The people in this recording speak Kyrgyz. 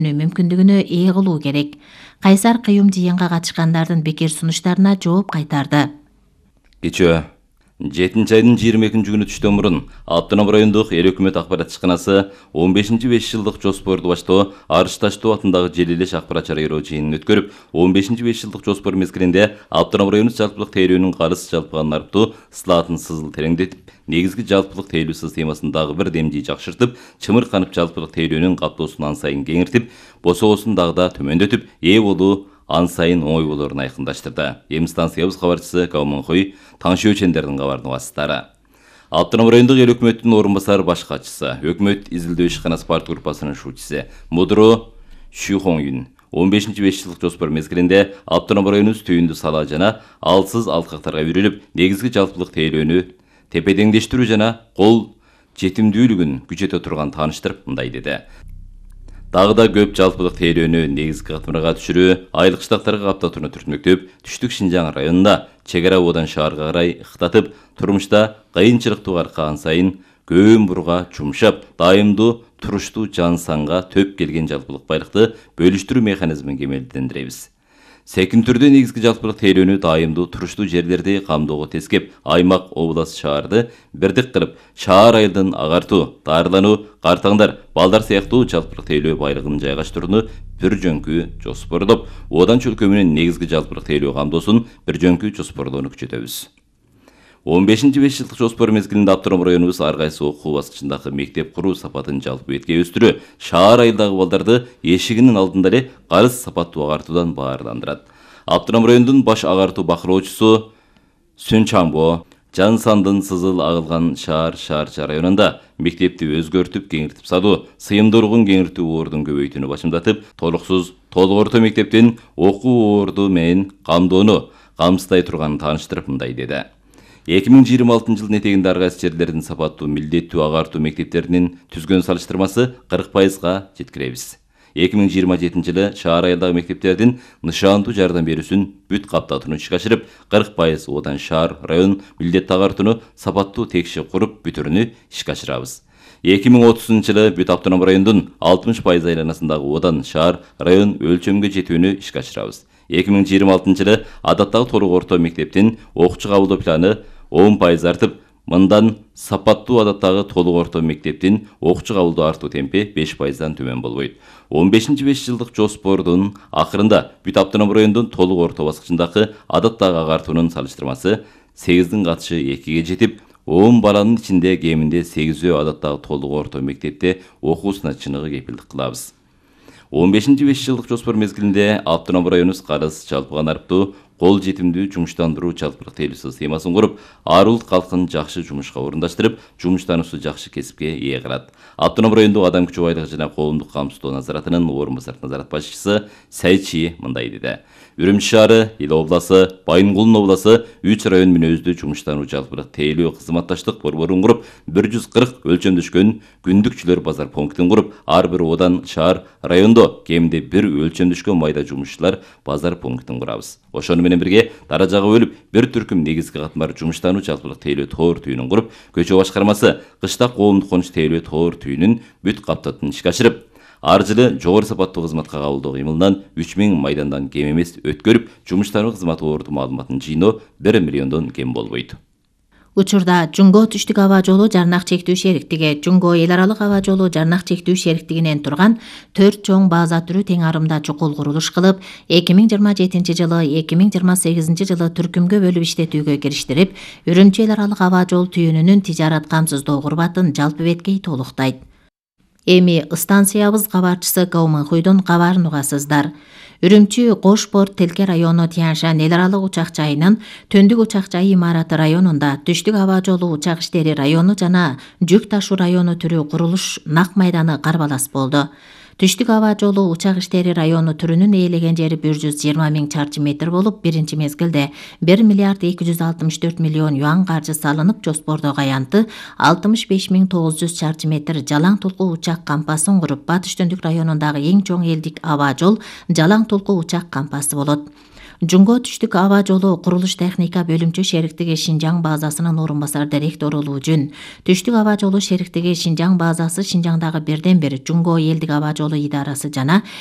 мүмкүндүгүнө ээ кылуу керек. Кайсар Кыюм жыйынга катышкандардын бекер сунуштарына жооп кайтарды. Кечээ 7-айдын 22 күнү түштөн мурун Автоном райондук эл өкмөт акпарат ишканасы 15-5 жылдык жоспорду баштоо Арыш Таштоо атындагы желилеш акпарат чарайроо жыйынын өткөрүп, 15-5 жылдык жоспор мезгилинде Автоном району жалпылык тейлөөнүн карыз жалпыган нарптуу слатын сызыл тереңдетип, негизги жалпылык тейлөө системасын дагы бир демдей жакшыртып, чымырканып жалпылык тейлөөнүн каптоосун ан сайын кеңиртип, босоосун дагы да төмөндөтүп, ээ болуу ан сайын оңой болоорун айкындаштырды. Эми станциябыз кабарчысы Кауманхой Таңшы Өчендердин кабарына басыстары. Автоном райондук эл өкмөттүн орун басары баш катчысы, өкмөт изилдөө ишканасы парт группасынын шуучусу Мудро Шухоңюн 15-5 жылдык жоспор мезгилинде Автоном районубуз түйүндү сала жана алсыз алткактарга үйрүлүп, негизги жалпылык тейлөөнү тепедеңдештирүү жана кол жетимдүүлүгүн күчөтө турган тааныштырып мындай деди. Дагы да көп жалпылык тейлөөнү негизги катмырга түшүрүү, айылык штаттарга каптатууну түртмөктөп, Түштүк Шинжаң районунда чек ара одан шаарга карай ыктатып, турмушта кыйынчылыктуу аркаган сайын көөн бурга жумшап, дайымдуу туруштуу жан санга төп келген жалпылык байлыкты бөлүштүрүү механизмин кемелдендиребиз. Секин түрдө негизги жалпылык тейлөөнү дайымдуу туруштуу жерлерди камдоого тескеп, аймак, область, шаарды бирдик кылып, шаар айылдын агартуу, дарылануу, картаңдар, балдар сыяктуу жалпылык тейлөө байлыгын жайгаштырууну бир жөнкү жоспордоп, одан чөлкө менен негизги жалпылык тейлөө камдоосун бир жөнкү жоспорлоону күчөтөбүз. 15-5 жылдык жоспор мезгилинде Автоном районубуз ар кайсы окуу баскычындагы мектеп куруу сапатын жалпы бетке өстүрүү, шаар айылдагы балдарды эшигинин алдында эле карыз сапаттуу агартуудан баарландырат. Автоном районунун баш агартуу бакыроочусу Сүнчамбо жан сандын сызыл агылган шаар районунда мектепти өзгөртүп, кеңиртип салуу, сыйымдуулугун кеңиртүү ордун көбөйтүүнү башымдатып, толуксуз толук орто мектептин окуу орду менен камдоону камсыздай турганын тааныштырып мындай деди. 2026 жылдын этегинде ар кайсы жерлердин сапаттуу милдеттүү агартуу мектептеринин түзгөн салыштырмасы 40%га жеткиребиз. 2027 жылы шаар айылдагы мектептердин нышандуу жардам берүүсүн бүт каптатууну ишке ашырып, 40% одан шаар, район милдеттүү агартууну сапаттуу текши куруп бүтүрүүнү ишке ашырабыз. 2030 жылы бүт Автоном райондун 60% айланасындагы одан шаар, район өлчөмгө жетүүнү ишке ашырабыз. 2026 жылы адаттагы толук орто мектептин окуучу кабылдоо планы 10% артып, мындан сапаттуу адаттагы толук орто мектептин окуучу кабылдоо артуу темпи 5%дан төмөн болбойт. 15-5 жылдык жоспордун акырында бүт Автоном райондун толук орто баскычындагы адаттагы агартуунун салыштырмасы 8-дин катышы 2-ге жетип, 10 баланын ичинде кеминде 8-өө адаттагы толук орто мектепте окуусуна чыныгы кепилдик кылабыз. 15-5 жылдык жоспор мезгилинде Автоном районубуз карыз жалпыган арыптуу, кол жетимдүү жумуштандыруу жалпылык тейлөө системасын куруп, ар улут калкын жакшы жумушка орундаштырып, жумуштануусу жакшы кесипке ээ кылат. Автоном райондук адам күчү байлыгы жана коомдук камсыздоо назаратынын орун басар назарат башчысы Сайчи мындай деди. Үрүмчү шаары, Ил обласы, Байынгулдун обласы 3 район менен өздүү жумуштануу жалпылык тейлөө кызматташтык борборун куруп, 140 өлчөмдөшкөн күндүкчүлөр базар пунктин куруп, ар бир одан шаар, райондо кеминде бир өлчөмдөшкөн майда жумушчулар базар пунктин курабыз. Ошону менен бирге даражага бөлүп, бир түркүм негизги катмар жумуштануу жалпылык тейлөө тоор түйүнүн куруп, көчө башкармасы кыштак коомдук конуш тейлөө тоор түйүнүн бүт каптатууну ишке ашырып, ар жылы жогору сапаттуу кызматка кабылдоо кыймылынан 3000 майдандан кем эмес өткөрүп, жумуштануу кызматы орду маалыматын жыйноо 1 миллиондон кем болбойт. Учурда Жунго түштүк аба жолу жарнак чектүү шериктиги, Жунго эл аралык аба жолу жарнак чектүү шериктигинен турган 4 чоң база түрү тең арымда чукул курулуш кылып, 2027 жылы 2028 жылы түркүмгө бөлүп иштетүүгө кириштирип, Үрүмчү эл аралык аба жол түйүнүнүн тижарат камсыздоо курбатын жалпы беткей толуктайт. Эми станциябыз кабарчысы Кауманхойдон кабарын угасыздар. Үрүмчү Кошпорт Телке району Тяншан эл аралык учак жайынын Төндүк учак жайы имараты районунда түштүк аба жолу учак иштери району жана жүк ташуу району түрү курулуш нак майданы карбалас болду. Түштүк аба жолу учак иштери району түрүнүн ээлеген жери 120 000 чарчы метр болуп, биринчи мезгилде 1 миллиард 264 миллион юан каржы салынып, жоспордогу аянты 65 900 чарчы метр жалаң толку учак кампасын куруп, Батыш Төндүк районундагы эң чоң элдик аба жол жалаң толку учак кампасы болот. Жунго түштүк аба жолу курулуш техника бөлүмчө шериктиги Шинжаң базасынын орун басар директору Лужун. Түштүк аба жолу шериктиги Шинжаң базасы Шинжаңдагы бирден бир Жунго элдик аба жолу идарасы жана